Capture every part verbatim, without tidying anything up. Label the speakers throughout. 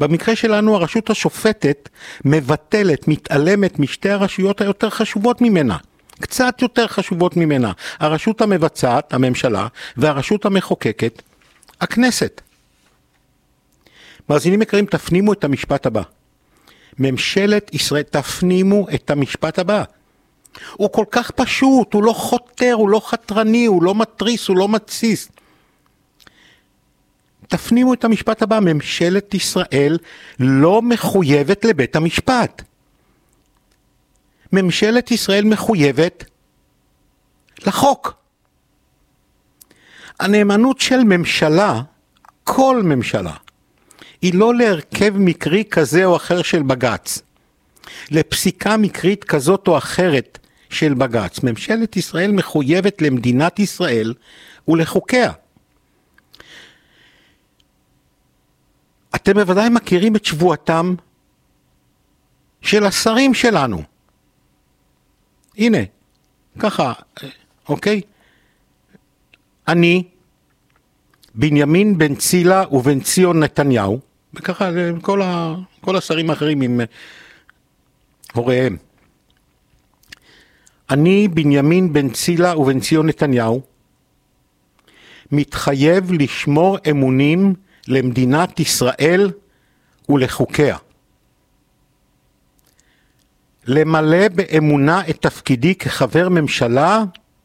Speaker 1: במקרה שלנו הרשות השופטת מבטלת, מתעלמת משתי הרשויות היותר חשובות ממנה. קצת יותר חשובות ממנה. הרשות המבצעת, הממשלה, והרשות המחוקקת, הכנסת. מאזינים יקרים, תפנימו את המשפט הבא. ממשלת ישראל, תפנימו את המשפט הבא. הוא כל כך פשוט, הוא לא חותר, הוא לא חתרני, הוא לא מטריס, הוא לא מתסיס. תפנימו את המשפט הבא, ממשלת ישראל לא מחויבת לבית המשפט. ממשלת ישראל מחויבת לחוק. הנאמנות של ממשלה, כל ממשלה, היא לא להרכב מקרי כזה או אחר של בג"ץ, לפסיקה מקרית כזאת או אחרת של בג"ץ. ממשלת ישראל מחויבת למדינת ישראל ולחוקיה. אתם בוודאי מכירים את שבועתם של השרים שלנו. הנה, ככה, אוקיי? אני, בנימין בן צילה ובן ציון נתניהו, וככה כל, ה, כל השרים האחרים עם הוריהם. אני, בנימין בן צילה ובן ציון נתניהו, מתחייב לשמור אמונים למדינת ישראל ולחוקיה. למלא באמונה את תפקידי כחבר ממשלה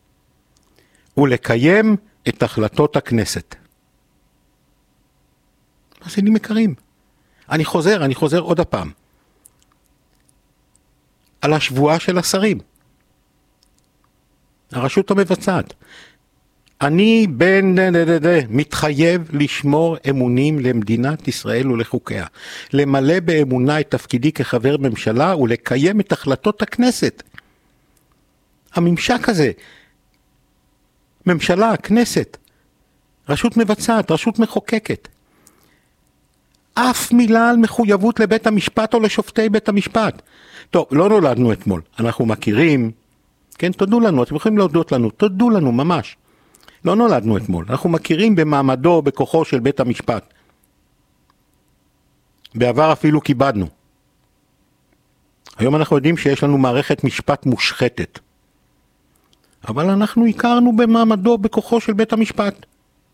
Speaker 1: ולקיים את החלטות הכנסת. מאזינים יקרים, אני חוזר, אני חוזר עוד הפעם. על השבועה של השרים. הרשות המבצעת. אני בן מתחייב לשמור אמונים למדינת ישראל ולחוקיה. למלא באמונה את תפקידי כחבר ממשלה ולקיים את החלטות הכנסת. הממשק הזה, ממשלה, כנסת, רשות מבצעת, רשות מחוקקת. אף מילה על מחויבות לבית המשפט או לשופטי בית המשפט. טוב, לא נולדנו אתמול, אנחנו מכירים, כן, תודו לנו, אתם יכולים להודות לנו, תודו לנו ממש. לא נולדנו אתמול, אנחנו מכירים במעמדו, בכוחו של בית המשפט. בעבר אפילו כיבדנו. היום אנחנו יודעים שיש לנו מערכת משפט מושחתת. אבל אנחנו הכרנו במעמדו, בכוחו של בית המשפט.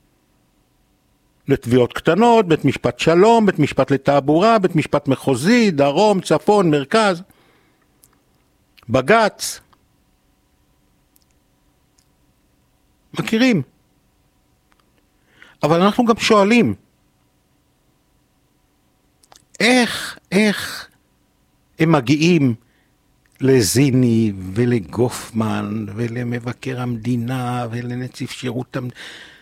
Speaker 1: לתביעות קטנות, בית משפט שלום, בית משפט לתעבורה, בית משפט מחוזי, דרום, צפון, מרכז, בג"ץ. מכירים. אבל אנחנו גם שואלים, איך, איך הם מגיעים לזיני ולגופמן ולמבקר המדינה ולנציב שירות המדינה?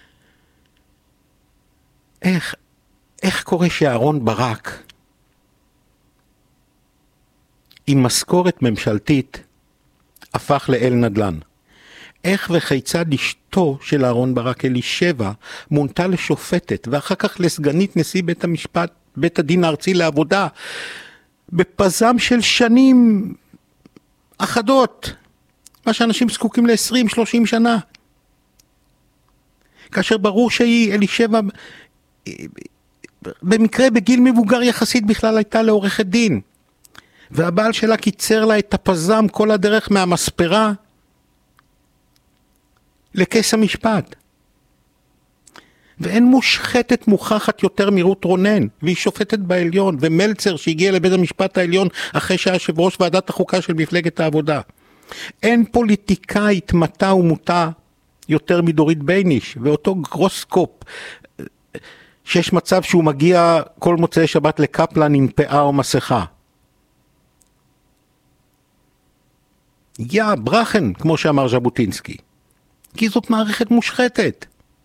Speaker 1: איך, איך קורה שאהרון ברק עם משכורת ממשלתית הפך לאל נדל"ן? איך וכיצד אשתו של אהרון ברק, אלישבע, מונתה לשופטת ואחר כך לסגנית נשיא בית המשפט, בית הדין הארצי לעבודה, בפזם של שנים אחדות, מה שאנשים זקוקים ל-עשרים שלושים שנה. כאשר ברור שהיא, אלישבע, במקרה בגיל מבוגר יחסית בכלל הייתה לעורכת דין, והבעל שלה קיצר לה את הפזם כל הדרך מהמספרה לכס המשפט. ואין מושחתת מוכחת יותר מרות רונן, והיא שופטת בעליון, ומלצר שהגיע לבית המשפט העליון אחרי שהיה יושב ראש ועדת החוקה של מפלגת העבודה. אין פוליטיקאית מתה ומותה יותר מדורית בייניש, ואותו גרוסקופ, שיש מצב שהוא מגיע כל מוצאי שבת לקפלן עם פאה או מסכה. יא ברחן, כמו שאמר ז'בוטינסקי. כי זאת מערכת מושחתת.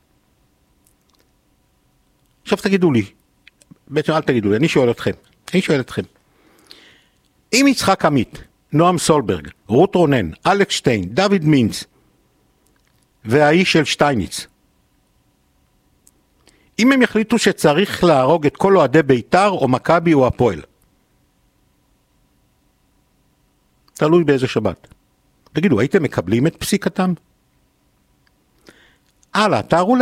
Speaker 1: עכשיו תגידו לי, בעצם אל תגידו לי, אני שואל אתכם, אני שואל אתכם. אם יצחק עמית, נועם סולברג, רות רונן, אלכס שטיין, דוד מינץ, והאיש של שטייניץ, אם הם יחליטו שצריך להרוג את כל אוהדי ביתר או מכבי או הפועל, תלוי באיזה שבת. תגידו, הייתם מקבלים את פסיקתם? הלאה, תארו